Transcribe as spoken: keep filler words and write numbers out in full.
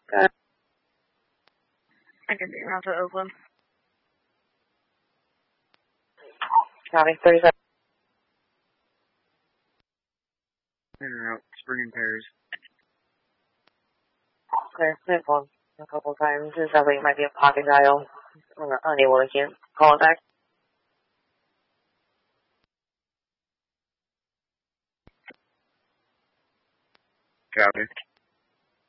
Got it. I can be around to Oakland. County thirty-seven. In and out, Spring and Pairs. Clear. I've called a couple times. It sounds like it might be a pocket dial. I'm unable to can call it back. Copy.